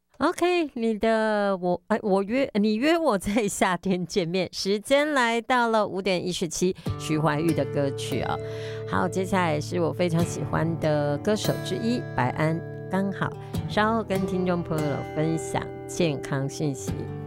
OK，你约我在夏天见面，时间来到了5:17，徐怀钰的歌曲哦。好，接下来是我非常喜欢的歌手之一，白安。刚好稍后跟听众朋友分享健康讯息。